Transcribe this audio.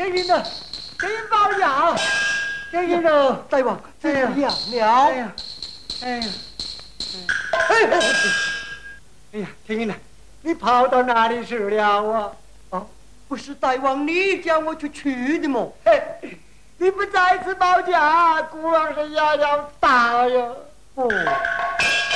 给人了，给人保养，给人了， 大王怎样了？ 哎呀，哎呀，听人了，你跑到哪里去了啊？ 啊，不是大王你叫我去的吗？ 嘿，你不再次保驾，孤王是要打呀！ 哦，